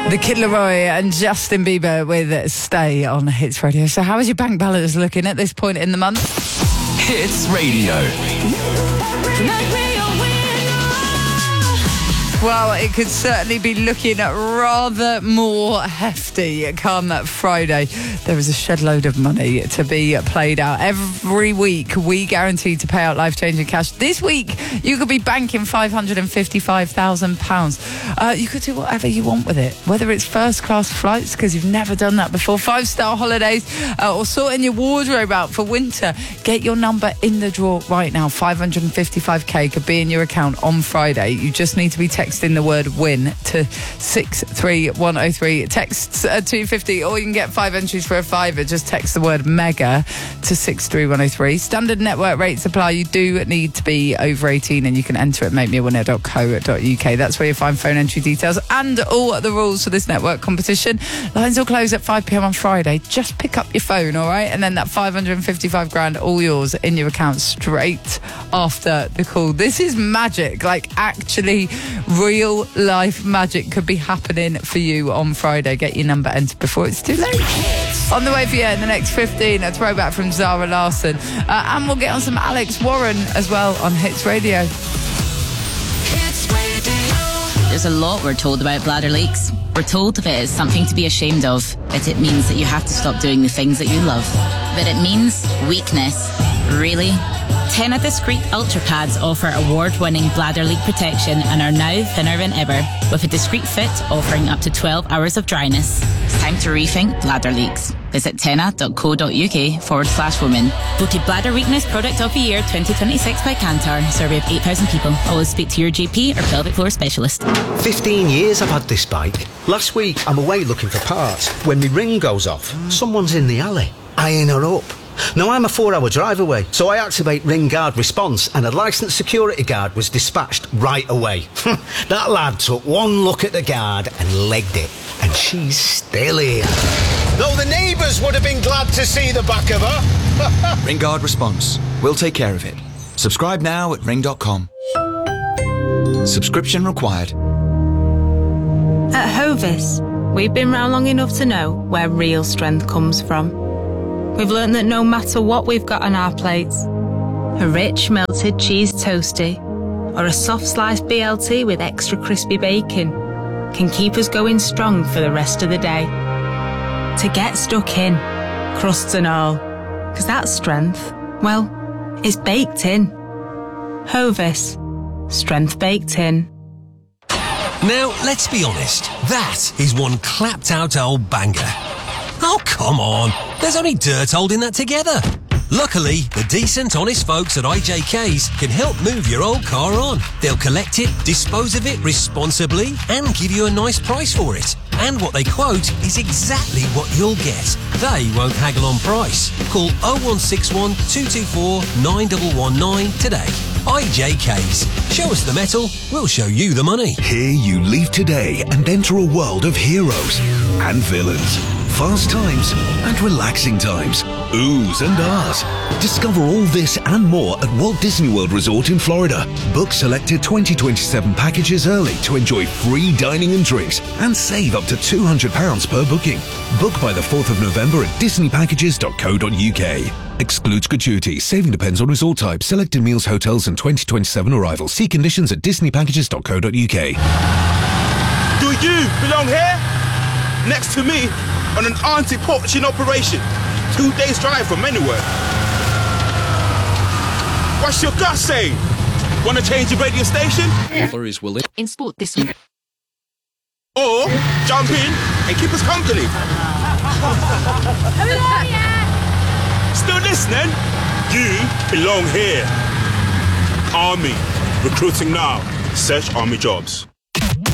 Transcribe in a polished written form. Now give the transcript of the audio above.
The Kid Laroi and Justin Bieber with Stay on Hits Radio. So how is your bank balance looking at this point in the month? Hits Radio. Well, it could certainly be looking rather more hefty come Friday. There is a shed load of money to be played out. Every week, we guarantee to pay out life-changing cash. This week, you could be banking £555,000. You could do whatever you want with it, whether it's first-class flights, because you've never done that before, five-star holidays, or sorting your wardrobe out for winter. Get your number in the draw right now. 555k could be in your account on Friday. You just need to be texting the word win to 63103. Texts 250, or you can get 5 entries for a fiver. Just text the word mega to 63103. Standard network rates apply. You do need to be over 18, and you can enter at makemeawinner.co.uk. That's where you find phone entry details and all the rules for this network competition. Lines will close at 5 p.m. on Friday. Just pick up your phone, all right? And then that 555 grand, all yours in your account straight after the call. This is magic, like actually real life magic could be happening for you on Friday. Get your number entered before it's too late. On the way for you in the next 15, a throwback from Zara Larsson. And we'll get on some Alex Warren as well on Hits Radio. There's a lot we're told about bladder leaks. We're told if it is something to be ashamed of, that it means that you have to stop doing the things that you love. But it means weakness. Really? Tena Discreet Ultra Pads offer award-winning bladder leak protection and are now thinner than ever, with a discreet fit offering up to 12 hours of dryness. It's time to rethink bladder leaks. Visit tena.co.uk/women. Voted Bladder Weakness Product of the Year 2026 by Kantar. Survey of 8,000 people. Always speak to your GP or pelvic floor specialist. 15 years I've had this bike. Last week I'm away looking for parts. When my ring goes off, someone's in the alley, eyeing her up. Now, I'm a 4-hour drive away, so I activate Ring Guard Response, and a licensed security guard was dispatched right away. That lad took one look at the guard and legged it, and she's still here. Though the neighbours would have been glad to see the back of her. Ring Guard Response. We'll take care of it. Subscribe now at ring.com. Subscription required. At Hovis, we've been round long enough to know where real strength comes from. We've learned that no matter what we've got on our plates, a rich melted cheese toasty or a soft sliced BLT with extra crispy bacon can keep us going strong for the rest of the day. To get stuck in, crusts and all, because that strength, well, it's baked in. Hovis, strength baked in. Now, let's be honest, that is one clapped out old banger. Oh, come on. There's only dirt holding that together. Luckily, the decent, honest folks at IJK's can help move your old car on. They'll collect it, dispose of it responsibly, and give you a nice price for it. And what they quote is exactly what you'll get. They won't haggle on price. Call 0161 224 9119 today. IJK's. Show us the metal, we'll show you the money. Here you leave today and enter a world of heroes and villains. Fast times and relaxing times. Oohs and ahs. Discover all this and more at Walt Disney World Resort in Florida. Book selected 2027 packages early to enjoy free dining and drinks and save up to £200 per booking. Book by the 4th of November at disneypackages.co.uk. Excludes gratuity. Saving depends on resort type, selected meals, hotels and 2027 arrivals. See conditions at disneypackages.co.uk. Do you belong here? Next to me on an anti-poaching operation. 2 days drive from anywhere. What's your gut saying? Want to change your radio station? Is willing. In sport this week. Or jump in and keep us company? Still listening? You belong here. Army. Recruiting now. Search Army Jobs.